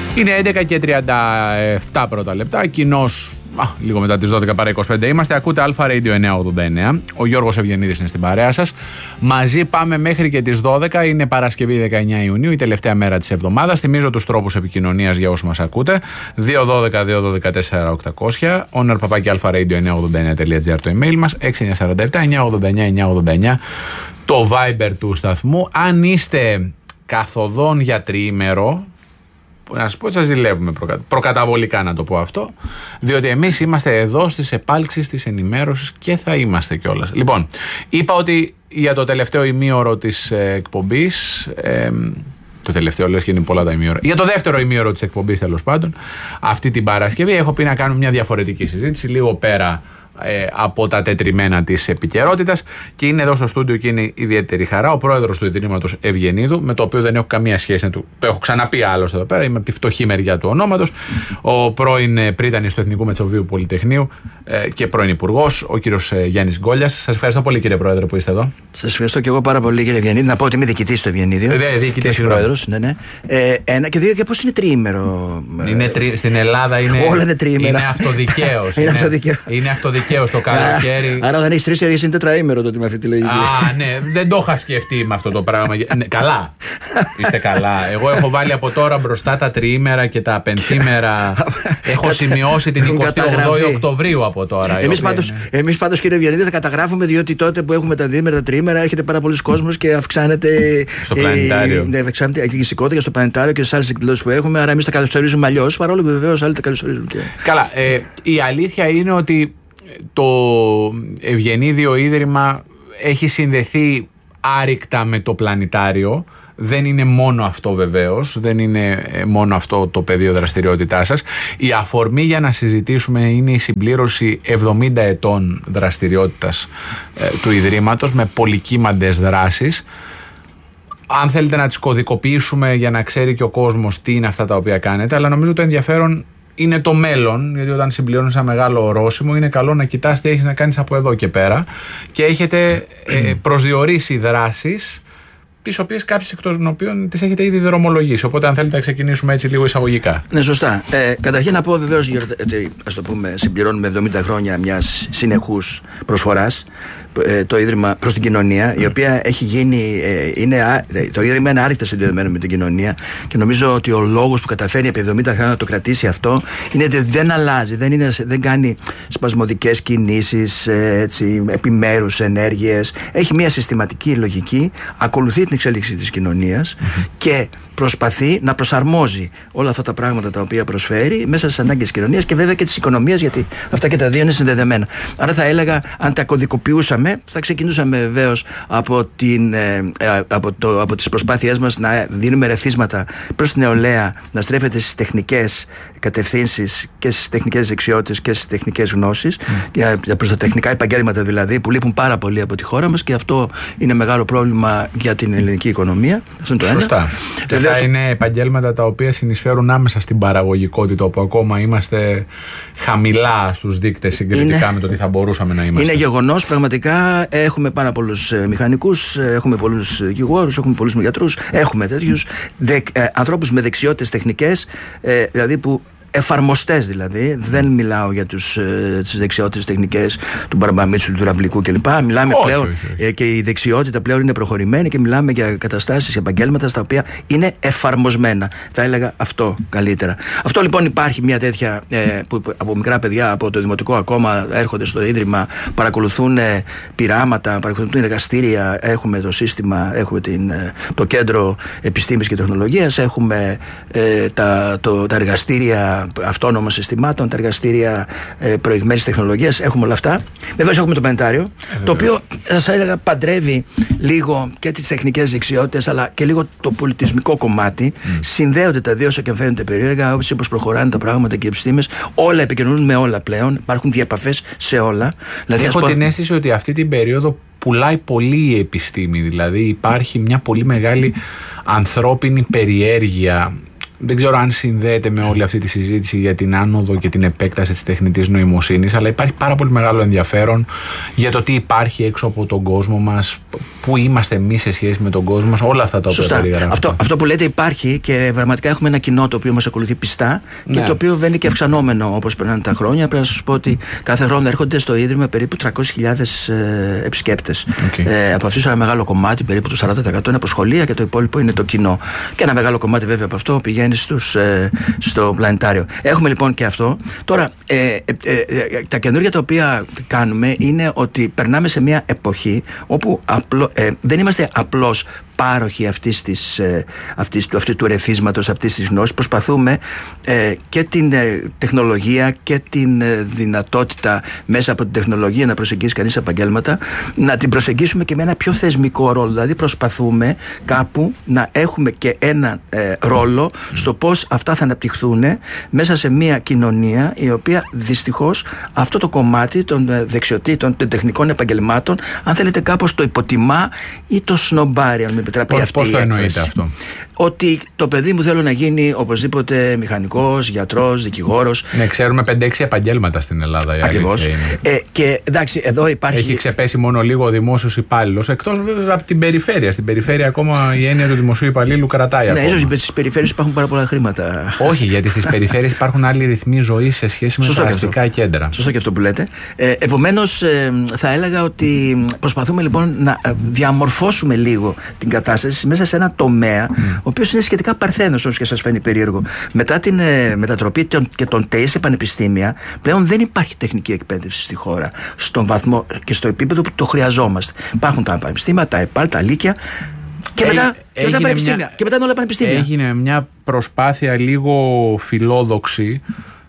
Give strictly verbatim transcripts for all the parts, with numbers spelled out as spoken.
Είναι έντεκα και τριάντα επτά πρώτα λεπτά. Κοινώς, α, λίγο μετά τις δώδεκα παρά είκοσι πέντε είμαστε. Ακούτε Αλφα Radio εννιακόσια ογδόντα εννέα. Ο Γιώργος Ευγενίδης είναι στην παρέα σας. Μαζί πάμε μέχρι και τις δώδεκα. Είναι Παρασκευή δεκαεννέα Ιουνίου, η τελευταία μέρα της εβδομάδας. Θυμίζω τους τρόπους επικοινωνίας για όσους μας ακούτε. δύο ένα δύο δύο ένα τέσσερα οκτακόσια. Owner παπάκι αλφα radio εννιακόσια ογδόντα εννέα τελεία τζι άρ το email μας. έξι εννιά τέσσερα επτά εννιακόσια ογδόντα εννέα εννιακόσια ογδόντα εννέα το Viber του σταθμού. Αν είστε καθοδόν για τριήμερο, να σας πω ότι σας ζηλεύουμε προκα... προκαταβολικά, να το πω αυτό, διότι εμείς είμαστε εδώ στις επάλξεις της ενημέρωσης και θα είμαστε κιόλας. Λοιπόν, είπα ότι για το τελευταίο ημίωρο της ε, εκπομπής, ε, το τελευταίο λες και είναι πολλά τα ημίωρα, για το δεύτερο ημίωρο της εκπομπής τέλος πάντων, αυτή την Παρασκευή έχω πει να κάνουμε μια διαφορετική συζήτηση, λίγο πέρα Ε, από τα τετριμένα της επικαιρότητας, και είναι εδώ στο στούντιο και είναι ιδιαίτερη χαρά ο πρόεδρος του Ιδρύματος Ευγενίδου, με το οποίο δεν έχω καμία σχέση, το έχω ξαναπεί άλλωστε εδώ πέρα, είμαι από τη φτωχή μεριά του ονόματος, ο πρώην πρίτανης του Εθνικού Μετσοβίου Πολυτεχνείου ε, και πρώην υπουργός, ο κύριος ε, Γιάννης Γκόλιας. Σας ευχαριστώ πολύ, κύριε πρόεδρε, που είστε εδώ. Σας ευχαριστώ και εγώ πάρα πολύ, κύριε Ευγενίδη. Να πω ότι είμαι διοικητής στο Ευγενίδιο. Ε, διοικητής και πρόεδρος. Ναι, ναι. Ε, ένα και δύο, και πώς είναι τριήμερο. Είναι τρι... Στην Ελλάδα είναι, όλα είναι τριήμερα. Είναι αυτοδικαίως. είναι, είναι, είναι αυτοδικαίως το καλοκαίρι. Άρα, αν έχεις τρεις έργες είναι τετραήμερο τότε με αυτή τη λογική. Α, ναι, δεν το είχα σκεφτεί με αυτό το πράγμα. Ναι, καλά. Είστε καλά. Εγώ έχω βάλει από τώρα μπροστά τα τριήμερα και τα πενθήμερα. Έχω σημειώσει την εικοστή ογδόη Οκτωβρίου από τώρα. Εμείς πάντως, εμείς πάντως, κύριε Ευγενίδη, θα καταγράφουμε, διότι τότε που έχουμε τα διήμερα, τα τριήμερα, έρχεται πάρα πολλοί κόσμος και αυξάνεται. Στο πλανητάριο. Ναι, αυξάνεται η κινησικότητα στο πλανητάριο και σε άλλες εκδηλώσεις που έχουμε. Άρα εμείς τα καλωσορίζουμε αλλιώς, παρόλο που βεβαίως άλλοι τα καλωσορίζουν. Καλά. Ε, η αλήθεια είναι ότι το Ευγενίδιο Ίδρυμα έχει συνδεθεί άρρηκτα με το πλανητάριο. Δεν είναι μόνο αυτό βεβαίως, δεν είναι μόνο αυτό το πεδίο δραστηριότητάς σας. Η αφορμή για να συζητήσουμε είναι η συμπλήρωση εβδομήντα ετών δραστηριότητας ε, του Ιδρύματος με πολυκύμαντες δράσεις. Αν θέλετε να τις κωδικοποιήσουμε για να ξέρει και ο κόσμος τι είναι αυτά τα οποία κάνετε, αλλά νομίζω το ενδιαφέρον είναι το μέλλον, γιατί όταν συμπληρώνεις ένα μεγάλο ορόσημο είναι καλό να κοιτάς τι έχεις να κάνεις από εδώ και πέρα, και έχετε ε, προσδιορίσει δράσεις τις οποίες κάποιες εκ των οποίων τις έχετε ήδη δρομολογήσει. Οπότε αν θέλετε να ξεκινήσουμε έτσι λίγο εισαγωγικά. Ναι, σωστά. Ε, καταρχήν να πω βεβαίως ότι, ας το πούμε, συμπληρώνουμε εβδομήντα χρόνια μιας συνεχούς προσφοράς, ε, το Ίδρυμα προς την κοινωνία, η οποία έχει γίνει, ε, είναι, το Ίδρυμα είναι άρρηκτα συνδεδεμένο με την κοινωνία, και νομίζω ότι ο λόγος που καταφέρει επί εβδομήντα χρόνια να το κρατήσει αυτό είναι ότι δεν αλλάζει, δεν, είναι, δεν κάνει σπασμωδικές κινήσεις, έτσι, επιμέρους ενέργειες. Έχει μια συστηματική λογική, ακολουθεί την εξέλιξη της κοινωνίας mm-hmm. και προσπαθεί να προσαρμόζει όλα αυτά τα πράγματα τα οποία προσφέρει μέσα στις ανάγκες της κοινωνίας και βέβαια και της οικονομίας, γιατί αυτά και τα δύο είναι συνδεδεμένα. Άρα θα έλεγα, αν τα κωδικοποιούσαμε, θα ξεκινούσαμε βεβαίως από, την, ε, από, το, από τις προσπάθειές μας να δίνουμε ρεθίσματα προς την νεολαία, να στρέφεται στις τεχνικές κατευθύνσεις και στις τεχνικές δεξιότητες και στις τεχνικές γνώσεις, mm. για, για προς τα τεχνικά επαγγέλματα δηλαδή, που λείπουν πάρα πολύ από τη χώρα μας, και αυτό είναι μεγάλο πρόβλημα για την ελληνική οικονομία. Αυτό είναι το ένα. Σωστά. Και αυτά είναι επαγγέλματα τα οποία συνεισφέρουν άμεσα στην παραγωγικότητα, όπου ακόμα είμαστε χαμηλά στους δείκτες συγκριτικά είναι, με το τι θα μπορούσαμε να είμαστε. Είναι γεγονός, πραγματικά έχουμε πάρα πολλούς μηχανικούς, έχουμε πολλούς δικηγόρους, έχουμε πολλούς γιατρούς, έχουμε τέτοιους δε, ε, ανθρώπους με δεξιότητες τεχνικές, ε, δηλαδή που εφαρμοστές δηλαδή, δεν μιλάω για τους, ε, τις δεξιότητες τεχνικές του Μπαρμπαμίτσου, του Ραβλικού κλπ. Μιλάμε όχι, πλέον όχι, όχι. Ε, και η δεξιότητα πλέον είναι προχωρημένη, και μιλάμε για καταστάσεις, επαγγέλματα στα οποία είναι εφαρμοσμένα. Θα έλεγα αυτό καλύτερα. Αυτό λοιπόν, υπάρχει μια τέτοια ε, που από μικρά παιδιά από το δημοτικό ακόμα έρχονται στο Ίδρυμα, παρακολουθούν ε, πειράματα, παρακολουθούν εργαστήρια. Έχουμε το σύστημα, έχουμε την, ε, το Κέντρο Επιστήμης και Τεχνολογίας, έχουμε ε, τα, το, τα εργαστήρια αυτόνομων συστημάτων, τα εργαστήρια ε, προηγμένης τεχνολογίας, έχουμε όλα αυτά. Βεβαίως έχουμε το πλανητάριο, ε, το οποίο θα σας έλεγα παντρεύει λίγο και τις τεχνικές δεξιότητες, αλλά και λίγο το πολιτισμικό κομμάτι. Mm. Συνδέονται τα δύο, όσο και αν φαίνονται περίεργα, όπως προχωράνε τα πράγματα και οι επιστήμες. Όλα επικοινωνούν με όλα πλέον, υπάρχουν διαπαφές σε όλα. Δηλαδή, έχω πω... την αίσθηση ότι αυτή την περίοδο πουλάει πολύ η επιστήμη, δηλαδή υπάρχει μια πολύ μεγάλη ανθρώπινη περιέργεια. Δεν ξέρω αν συνδέεται με όλη αυτή τη συζήτηση για την άνοδο και την επέκταση της τεχνητής νοημοσύνης, αλλά υπάρχει πάρα πολύ μεγάλο ενδιαφέρον για το τι υπάρχει έξω από τον κόσμο μας, πού είμαστε εμείς σε σχέση με τον κόσμο μας, όλα αυτά τα οποία περιγράφουμε. Αυτό, αυτό που λέτε υπάρχει και πραγματικά έχουμε ένα κοινό το οποίο μας ακολουθεί πιστά και ναι. το οποίο βαίνει και αυξανόμενο όπως περνάνε τα χρόνια. Πρέπει να σας πω ότι κάθε χρόνο έρχονται στο Ίδρυμα περίπου τριακόσιες χιλιάδες ε, επισκέπτες. Okay. Ε, από αυτούς ένα μεγάλο κομμάτι, περίπου το σαράντα τοις εκατό είναι από σχολεία και το υπόλοιπο είναι το κοινό. Και ένα μεγάλο κομμάτι βέβαια από αυτό πηγαίνει στους, ε, στο πλανητάριο. Έχουμε λοιπόν και αυτό. Τώρα, ε, ε, ε, ε, τα καινούργια τα οποία κάνουμε είναι ότι περνάμε σε μια εποχή όπου απλό, ε, δεν είμαστε απλώς πάροχοι αυτής της, ε, αυτής, του, αυτού του ερεθίσματος, αυτής της γνώσης. Προσπαθούμε ε, και την ε, τεχνολογία και την ε, δυνατότητα μέσα από την τεχνολογία να προσεγγίσει κανείς επαγγέλματα, να την προσεγγίσουμε και με ένα πιο θεσμικό ρόλο. Δηλαδή προσπαθούμε κάπου να έχουμε και ένα ε, ρόλο στο πώς αυτά θα αναπτυχθούν μέσα σε μια κοινωνία η οποία δυστυχώς αυτό το κομμάτι των δεξιοτήτων, των τεχνικών επαγγελμάτων, αν θέλετε κάπως το υποτιμά ή το σνομπάρει, αν με επιτραπεί αυτή η έκφραση. Πώς το εννοείτε αυτό? Ότι το παιδί μου θέλω να γίνει οπωσδήποτε μηχανικός, γιατρός, δικηγόρος. Ναι, ξέρουμε πέντε έξι επαγγέλματα στην Ελλάδα. Ακριβώς. Ε, και εντάξει, εδώ υπάρχει. Έχει ξεπέσει μόνο λίγο ο δημόσιος υπάλληλος, εκτός βέβαια από την περιφέρεια. Στην περιφέρεια ακόμα η έννοια του δημοσίου υπαλλήλου κρατάει. Ναι, ακόμα. ίσως στις περιφέρειες υπάρχουν πάρα πολλά χρήματα. Όχι, γιατί στις περιφέρειες υπάρχουν άλλοι ρυθμοί ζωής σε σχέση με Σωστό τα αστικά κέντρα. Σωστό και αυτό που λέτε. Ε, επομένως, ε, θα έλεγα ότι προσπαθούμε λοιπόν να διαμορφώσουμε λίγο την κατάσταση μέσα σε ένα τομέα, mm. ο οποίος είναι σχετικά παρθένος, όσο και σας φαίνει περίεργο. Μετά την ε, μετατροπή των, και των ΤΕΙ σε πανεπιστήμια, πλέον δεν υπάρχει τεχνική εκπαίδευση στη χώρα στον βαθμό και στο επίπεδο που το χρειαζόμαστε. Υπάρχουν τα πανεπιστήμια, τα ΕΠΑΛ, τα Λύκεια. Και μετά, και μετά πανεπιστήμια. Μια, και μετά είναι όλα πανεπιστήμια. Έγινε μια προσπάθεια λίγο φιλόδοξη,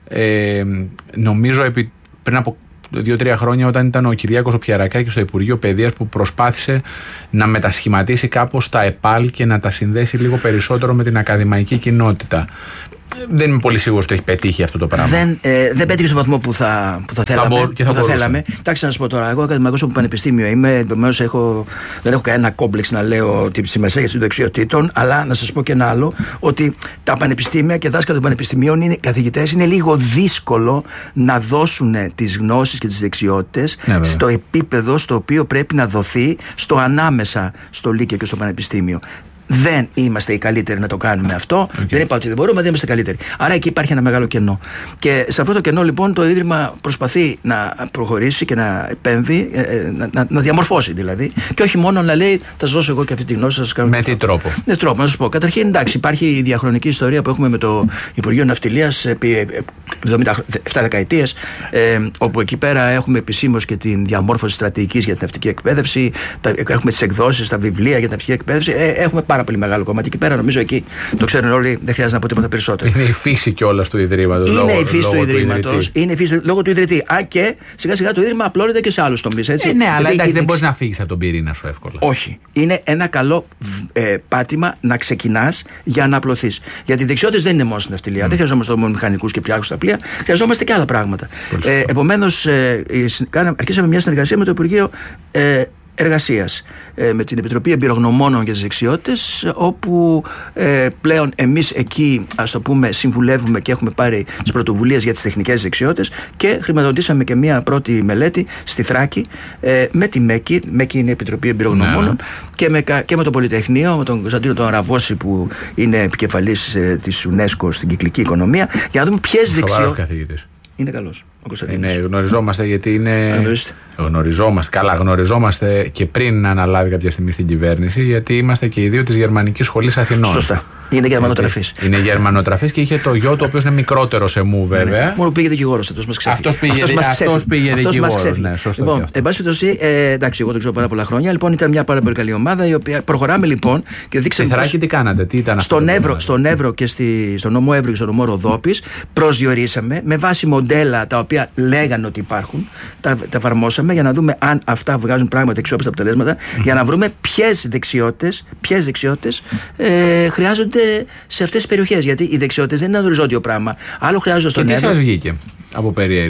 ε, νομίζω επί, πριν από δύο-τρία χρόνια, όταν ήταν ο Κυριάκος ο Πιερακάκης στο Υπουργείο Παιδείας, που προσπάθησε να μετασχηματίσει κάπως τα ΕΠΑΛ και να τα συνδέσει λίγο περισσότερο με την ακαδημαϊκή κοινότητα. Δεν είμαι πολύ σίγουρος ότι έχει πετύχει αυτό το πράγμα. Δεν, ε, δεν πέτυχε στον βαθμό που θα, που θα θέλαμε. Θα μπο, και θα που θα θέλαμε. Εντάξει, να σας πω τώρα, εγώ ακαδημαϊκός από πανεπιστήμιο είμαι, επομένως έχω, δεν έχω κανένα κόμπλεξ να λέω τη σημασία των δεξιοτήτων, αλλά να σας πω και ένα άλλο, ότι τα πανεπιστήμια και δάσκαλοι των πανεπιστημίων είναι καθηγητές, είναι λίγο δύσκολο να δώσουν τις γνώσεις και τις δεξιότητες ναι, στο επίπεδο στο οποίο πρέπει να δοθεί στο ανάμεσα στο Λύκειο και στο πανεπιστήμιο. Δεν είμαστε οι καλύτεροι να το κάνουμε αυτό. Okay. Δεν είπα ότι δεν μπορούμε, δεν είμαστε καλύτεροι. Άρα εκεί υπάρχει ένα μεγάλο κενό. Και σε αυτό το κενό λοιπόν το Ίδρυμα προσπαθεί να προχωρήσει και να επέμβει, να, να, να διαμορφώσει δηλαδή. Και όχι μόνο να λέει, θα σας δώσω εγώ και αυτή τη γνώση, θα σας κάνω. Με τι τρόπο? Με τρόπο, να σας πω. Καταρχήν, εντάξει, υπάρχει η διαχρονική ιστορία που έχουμε με το Υπουργείο Ναυτιλίας επί εβδομήντα επτά δεκαετίες, ε, όπου εκεί πέρα έχουμε επισήμως και την διαμόρφωση στρατηγικής για την ναυτική εκπαίδευση, τα, έχουμε τις εκδόσεις, τα βιβλία για την ναυτική εκπαίδευση. Ε, έχουμε πάρα πολύ μεγάλο κομμάτι. Εκεί πέρα νομίζω εκεί το ξέρουν όλοι, δεν χρειάζεται να πω τίποτα περισσότερο. Είναι η φύση κιόλας του Ιδρύματος. Είναι λόγω, η φύση λόγω του Ιδρύματος. Είναι η φύση λόγω του ιδρυτή. Αν και σιγά σιγά το Ίδρυμα απλώνεται και σε άλλους τομείς. Έτσι. Ε, ναι, αλλά δηλαδή, εντάξει, η... δεν μπορείς να φύγεις από τον πυρήνα σου εύκολα. Όχι. Είναι ένα καλό ε, πάτημα να ξεκινάς για να απλωθείς. Γιατί οι δεξιότητες δεν είναι μόνο στην ναυτιλία. Mm. Δεν χρειαζόμαστε μόνο μηχανικούς και πιάρχους στα πλοία. Χρειαζόμαστε και άλλα πράγματα. Ε, Επομένως, ε, αρχίσαμε μια συνεργασία με το Υπουργείο Ε, Εργασίας, ε, με την Επιτροπή Εμπειρογνωμόνων για τις Δεξιότητες, όπου ε, πλέον εμείς εκεί, ας το πούμε, συμβουλεύουμε και έχουμε πάρει τις πρωτοβουλίες για τις τεχνικές δεξιότητες και χρηματοδοτήσαμε και μια πρώτη μελέτη στη Θράκη ε, με τη ΜΕΚΙ. ΜΕΚΙ είναι η Επιτροπή Εμπειρογνωμόνων, ναι. και, με, και με το Πολυτεχνείο, με τον Κωνσταντίνο τον Ραβώση, που είναι επικεφαλής ε, της UNESCO στην κυκλική οικονομία, για να δούμε ποιες δεξιότητες. Είναι καλός ο Κωνσταντίνος. Είναι, γνωριζόμαστε γιατί είναι. Γνωριστε. Γνωριζόμαστε. Καλά, γνωριζόμαστε και πριν να αναλάβει κάποια στιγμή στην κυβέρνηση, γιατί είμαστε και οι δύο της Γερμανικής Σχολής Αθηνών. Σωστά. Είναι γερμανοτραφής. Είναι γερμανοτραφής και είχε το γιο του, ο οποίος είναι μικρότερο σε μου, βέβαια. Ναι, μόνο πήγε δικηγόρος, αυτός μας ξέφυγε. Αυτός πήγε, αυτός αυτός πήγε δικηγόρος. Ναι, σωστό. Λοιπόν, εν πάση περιπτώσει, ε, εντάξει, εγώ το ξέρω πάρα πολλά χρόνια. Λοιπόν, ήταν μια πάρα πολύ καλή ομάδα, η οποία προχωράμε λοιπόν και δείξαμε. Στη Θράκη τι κάνατε, τι ήταν αυτό? Στον Εύρο, στον Εύρο και στη, στον νομό Εύρου και στον νομό Ροδόπης προσδιορίσαμε με βάση μοντέλα τα οποία λέγανε ότι υπάρχουν, τα, τα εφαρμόσαμε για να δούμε αν αυτά βγάζουν πράγματα αξιόπιστα αποτελέσματα, mm. για να βρούμε ποιες δεξιότητες, ποιες δεξιότητες ε, χρειάζονται σε αυτές τις περιοχές. Γιατί οι δεξιότητες δεν είναι ένα οριζόντιο πράγμα. Άλλο χρειάζονται στον Εύρο. Και τι σας βγήκε από περιέργεια?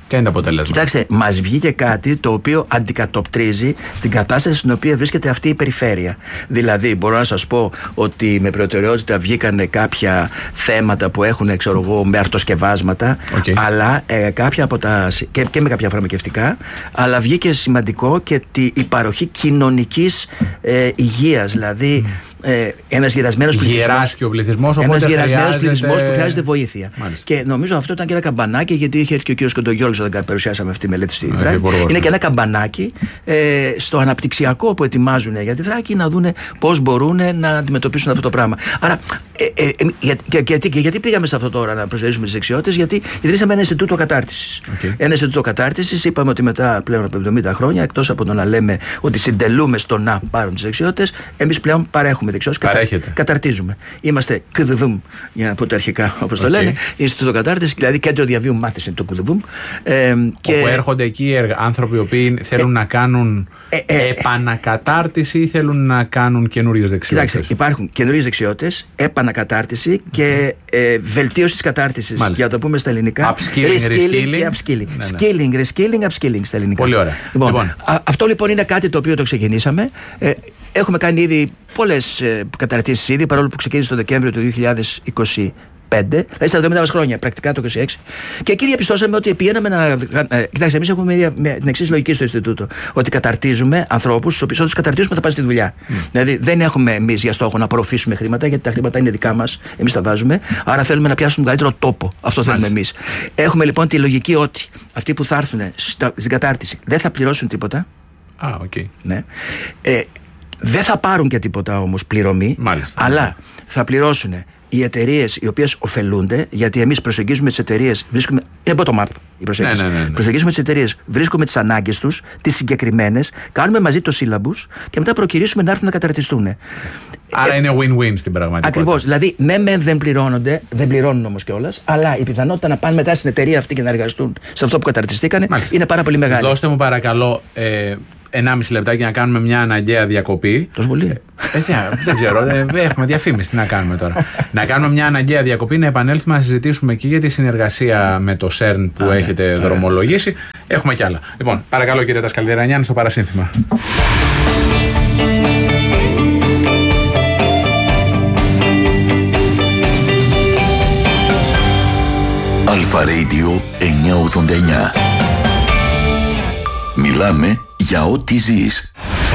Ποια είναι τα αποτελέσματα? Κοιτάξτε, μας βγήκε κάτι το οποίο αντικατοπτρίζει την κατάσταση στην οποία βρίσκεται αυτή η περιφέρεια. Δηλαδή, μπορώ να σας πω ότι με προτεραιότητα βγήκανε κάποια θέματα που έχουν, ξέρω εγώ, με αρτοσκευάσματα, okay. αλλά ε, κάποια από τα, και, και με κάποια φαρμακευτικά, αλλά βγήκε σημαντικό και τη, η παροχή κοινωνικής ε, υγείας, δηλαδή. Mm. Ε, ένας γερασμένος πληθυσμός, πληθυσμός, ένας γερασμένος χρειάζεται... πληθυσμός που χρειάζεται βοήθεια. Μάλιστα. Και νομίζω αυτό ήταν και ένα καμπανάκι, γιατί είχε έρθει και ο κύριος Κοντογιώργος όταν παρουσιάσαμε αυτή τη μελέτη στη Θράκη. Είναι και ένα καμπανάκι ε, στο αναπτυξιακό που ετοιμάζουν για τη Θράκη να δούνε πώς μπορούν να αντιμετωπίσουν αυτό το πράγμα. Άρα, ε, ε, ε, για, και, και, και γιατί πήγαμε σε αυτό τώρα να προσδιορίσουμε τις δεξιότητες? Γιατί ιδρύσαμε ένα Ινστιτούτο κατάρτισης. Okay. Ένα Ινστιτούτο κατάρτισης, είπαμε ότι μετά πλέον από εβδομήντα χρόνια, εκτός από το να λέμε ότι συντελούμε στο να πάρουν τις δεξιότητες, εμείς πλέον παρέχουμε δεξιότητες. Κατα... Καταρτίζουμε. Είμαστε ΚΔΒΜ, για να πω τα αρχικά όπως okay. το λένε. Ινστιτούτο κατάρτισης, δηλαδή κέντρο διαβίου μάθηση είναι το ΚΔΒΜ. Ε, και... Όπου έρχονται εκεί άνθρωποι οι οποίοι θέλουν ε, να κάνουν ε, ε, επανακατάρτιση ή θέλουν να κάνουν καινούριες δεξιότητες? Κοιτάξτε, υπάρχουν καινούριες δεξιότητες, επανακατάρτιση και ε, βελτίωση της κατάρτισης. Μάλιστα. Για να το πούμε στα ελληνικά. Upskilling, reskilling και upskilling. Ναι, ναι. Skilling, reskilling, upskilling στα ελληνικά. Πολύ ωραία. Λοιπόν, λοιπόν. Α, αυτό λοιπόν είναι κάτι το οποίο το ξεκινήσαμε. Ε, Έχουμε κάνει ήδη πολλές ε, καταρτήσεις ήδη, παρόλο που ξεκίνησε το Δεκέμβριο του δύο χιλιάδες είκοσι πέντε, δηλαδή στα εβδομήντα μας χρόνια, πρακτικά το είκοσι έξι. Και εκεί διαπιστώσαμε ότι πηγαίναμε να. Ε, κοιτάξτε, εμείς έχουμε μια, μια, την εξής λογική στο Ινστιτούτο. Ότι καταρτίζουμε ανθρώπους, στους οποίους τους καταρτίζουμε θα πάνε στη δουλειά. Mm. Δηλαδή δεν έχουμε εμείς για στόχο να απορροφήσουμε χρήματα, γιατί τα χρήματα είναι δικά μας, εμείς τα βάζουμε. Άρα θέλουμε να πιάσουμε τον καλύτερο τόπο. Αυτό θέλουμε εμείς. Έχουμε λοιπόν τη λογική ότι αυτοί που θα έρθουν στην κατάρτιση δεν θα πληρώσουν τίποτα. Α, ah, okay. Ναι. Ε, Δεν θα πάρουν και τίποτα όμως πληρωμή, Μάλιστα. αλλά θα πληρώσουν οι εταιρείες οι οποίες ωφελούνται, γιατί εμείς προσεγγίζουμε τις εταιρείες, βρίσκουμε. Είναι bottom-up η προσέγγιση. Ναι, ναι, ναι, ναι. Προσεγγίζουμε τις εταιρείες, βρίσκουμε τις ανάγκες τους, τις συγκεκριμένες, κάνουμε μαζί το σύλλαμπους και μετά προκυρήσουμε να έρθουν να καταρτιστούν. Άρα ε, είναι win-win στην πραγματικότητα. Ακριβώς. Δηλαδή, ναι, μεν δεν πληρώνονται, δεν πληρώνουν όμως κιόλας, αλλά η πιθανότητα να πάνε μετά στην εταιρεία αυτή και να εργαστούν σε αυτό που καταρτιστήκανε είναι πάρα πολύ μεγάλη. Δώστε μου παρακαλώ. Ε... ενάμιση λεπτάκι να κάνουμε μια αναγκαία διακοπή. Τόσο πολύ. Ε, δεν ξέρω, δεν έχουμε διαφήμιση. Τι να κάνουμε τώρα? Να κάνουμε μια αναγκαία διακοπή, να επανέλθουμε να συζητήσουμε και για τη συνεργασία με το ΣΕΡΝ που Α, έχετε ναι, δρομολογήσει. Ναι. Έχουμε κι άλλα. Λοιπόν, παρακαλώ κύριε Τασκαλδιερανιάννη στο παρασύνθημα. Αλφα Radio εννιακόσια ογδόντα εννιά. Μιλάμε για ό,τι ζεις.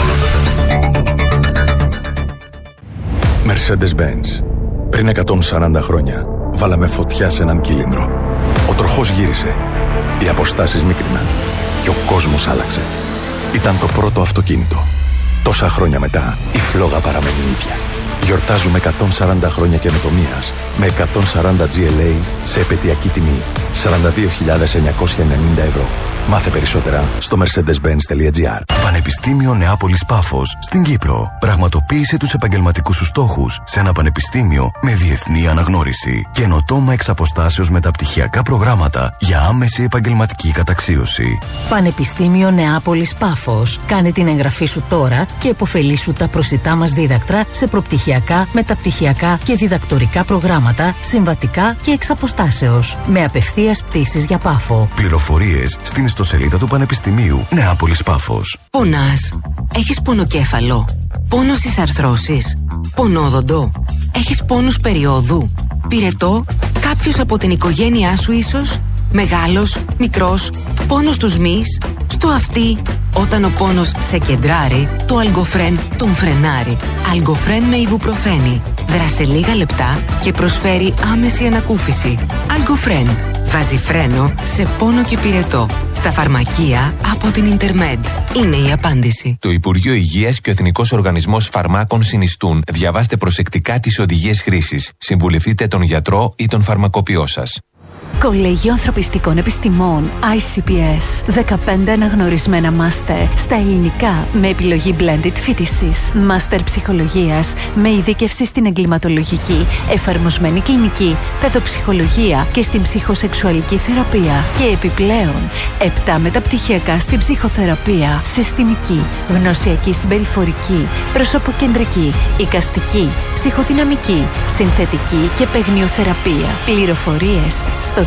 Mercedes-Benz. Πριν εκατόν σαράντα χρόνια βάλαμε φωτιά σε έναν κύλινδρο. Ο τροχός γύρισε. Οι αποστάσεις μίκριναν. Και ο κόσμος άλλαξε. Ήταν το πρώτο αυτοκίνητο. Τόσα χρόνια μετά η φλόγα παραμένει ίδια. Γιορτάζουμε εκατόν σαράντα χρόνια καινοτομίας με εκατόν σαράντα τζι ελ έι σε επαιτειακή τιμή σαράντα δύο χιλιάδες εννιακόσια ενενήντα ευρώ. Μάθε περισσότερα στο mercedes benz τελεία gr. Πανεπιστήμιο Νεάπολης Πάφος στην Κύπρο. Πραγματοποίησε τους επαγγελματικούς σου στόχους σε ένα πανεπιστήμιο με διεθνή αναγνώριση. Καινοτόμα εξ αποστάσεως μεταπτυχιακά προγράμματα για άμεση επαγγελματική καταξίωση. Πανεπιστήμιο Νεάπολης Πάφος. Κάνε την εγγραφή σου τώρα και επωφελήσου τα προσιτά μας δίδακτρα σε προπτυχιακά, μεταπτυχιακά και διδακτορικά προγράμματα, συμβατικά και εξ αποστάσεως. Με απευθείας πτήσεις για Πάφο. Πληροφορίες στην ιστοσελίδα του Πανεπιστημίου Νεάπολης Πάφος. Πονάς? Έχεις πονοκέφαλο? Πόνο στις αρθρώσεις? Πονόδοντο? Έχεις πόνους περίοδου? Πυρετό? Κάποιος από την οικογένειά σου ίσως? Μεγάλος? Μικρός? Πόνος στους μυς? Στο αυτί? Όταν ο πόνος σε κεντράρει, το Αλγκοφρέν τον φρενάρει. Αλγκοφρέν με ιβουπροφένη. Δράσε λίγα λεπτά και προσφέρει άμεση ανακούφιση. Αλγκοφρέν. Βάζει φρένο σε πόνο και πυρετό. Στα φαρμακεία από την Ιντερμέντ. Είναι η απάντηση. Το Υπουργείο Υγείας και ο Εθνικός Οργανισμός Φαρμάκων συνιστούν. Διαβάστε προσεκτικά τις οδηγίες χρήσης. Συμβουλευτείτε τον γιατρό ή τον φαρμακοποιό σας. Κολέγιο Ανθρωπιστικών Επιστημών άι σι πι ες. δεκαπέντε αναγνωρισμένα μάστερ στα ελληνικά με επιλογή blended φοιτησης. Μάστερ ψυχολογίας με ειδίκευση στην εγκληματολογική, εφαρμοσμένη κλινική, παιδοψυχολογία και στην ψυχοσεξουαλική θεραπεία. Και επιπλέον επτά μεταπτυχιακά στην ψυχοθεραπεία, συστημική, γνωσιακή συμπεριφορική, προσωποκεντρική, εικαστική, ψυχοδυναμική, συνθετική και παιγνιοθεραπεία. Πληροφορίες στο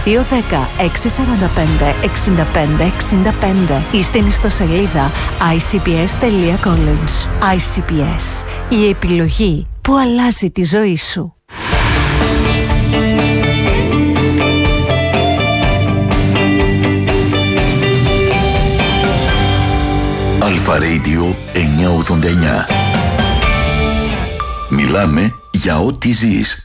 δύο ένα μηδέν έξι τέσσερα πέντε έξι πέντε έξι πέντε ή στην ιστοσελίδα άι σι πι ες τελεία college. άι σι πι ες, η επιλογή που αλλάζει τη ζωή σου. Αλφα Radio εννιακόσια ογδόντα εννιά. Μιλάμε για ό,τι ζεις.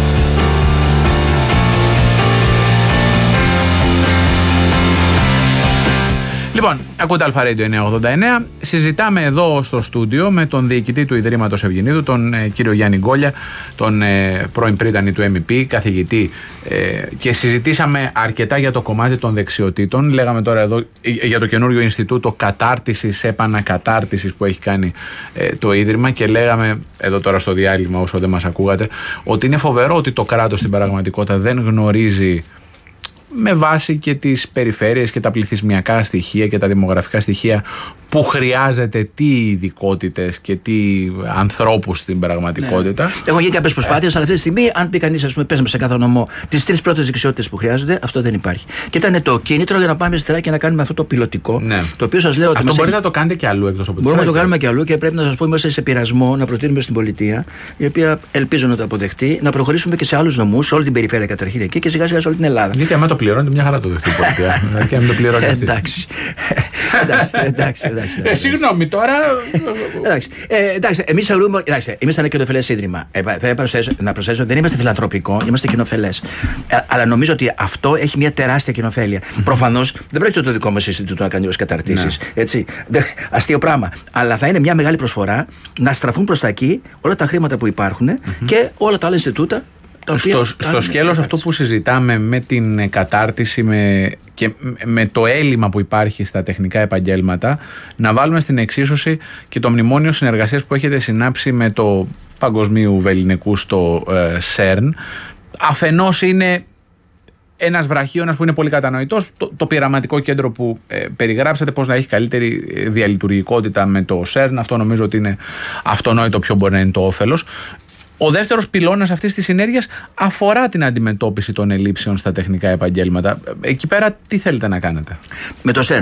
Λοιπόν, ακούτε Αλφα Radio εννιακόσια ογδόντα εννέα. Συζητάμε εδώ στο στούντιο με τον διοικητή του Ιδρύματος Ευγενίδου, τον ε, κύριο Γιάννη Γκόλια, τον ε, πρώην πρίτανη του εμ ι πι, καθηγητή, ε, και συζητήσαμε αρκετά για το κομμάτι των δεξιοτήτων. Λέγαμε τώρα εδώ για το καινούριο Ινστιτούτο Κατάρτισης, Επανακατάρτισης που έχει κάνει ε, το Ίδρυμα, και λέγαμε εδώ τώρα στο διάλειμμα, όσο δεν μας ακούγατε, ότι είναι φοβερό ότι το κράτος στην πραγματικότητα δεν γνωρίζει, με βάση και τις περιφέρειες και τα πληθυσμιακά στοιχεία και τα δημογραφικά στοιχεία, που χρειάζεται τι ειδικότητες και τι ανθρώπους στην πραγματικότητα. Ναι. Έχουν γίνει κάποιες προσπάθειες, ε. αλλά αυτή τη στιγμή, αν πει κανείς, ας πούμε, πες με σε κάθε νομό τις τρεις πρώτες δεξιότητες που χρειάζονται, αυτό δεν υπάρχει. Και ήταν το κίνητρο για να πάμε στη και να κάνουμε αυτό το πιλωτικό. Ναι. Το οποίο σας λέω ότι. Αυτό μπορείτε έχει... να το κάνετε και αλλού εκτός από τη Μπορούμε να το κάνουμε και αλλού, και πρέπει να σας πω, είμαστε σε πειρασμό να προτείνουμε στην πολιτεία, η οποία ελπίζω να το αποδεχτεί, να προχωρήσουμε και σε άλλους νομούς, σε όλη την περιφέρεια καταρχήν εκεί και σιγά σιγά σε όλη την Ελλάδα. Γιατί άμα το πληρώνετε, μια χαρά το δεχτεί η πολιτεία. Και αν το πληρώνει. Εντάξει. Εντάξει. Ε, συγγνώμη τώρα. Εντάξει, ε, εντάξει, εμείς θεωρούμε. Εντάξει, είμαστε ένα κοινοφελές ίδρυμα. Ε, θα προσθέσω, να προσθέσω, δεν είμαστε φιλανθρωπικό, είμαστε κοινοφελές. Ε, αλλά νομίζω ότι αυτό έχει μια τεράστια κοινοφέλεια. Mm-hmm. Προφανώς δεν πρόκειται το δικό μας Ινστιτούτο να κάνει ως καταρτήσεις. Ναι. Έτσι. Αστείο πράγμα. Αλλά θα είναι μια μεγάλη προσφορά να στραφούν προς τα εκεί όλα τα χρήματα που υπάρχουν mm-hmm. και όλα τα άλλα Ινστιτούτα. Στο, στο σκέλος αυτό που συζητάμε με την κατάρτιση με, και με το έλλειμμα που υπάρχει στα τεχνικά επαγγέλματα, να βάλουμε στην εξίσωση και το μνημόνιο συνεργασίας που έχετε συνάψει με το Παγκοσμίου Βελληνικού στο ε, ΣΕΡΝ. Αφενός είναι ένας βραχίωνας που είναι πολύ κατανοητός, το, το πειραματικό κέντρο που ε, περιγράψατε, πώς να έχει καλύτερη διαλειτουργικότητα με το ΣΕΡΝ. Αυτό νομίζω ότι είναι αυτονόητο ποιο μπορεί να είναι το όφελος. Ο δεύτερος πυλώνας αυτής της συνέργειας αφορά την αντιμετώπιση των ελλείψεων στα τεχνικά επαγγέλματα. Εκεί πέρα τι θέλετε να κάνετε? Με το ΣΕΡΝ.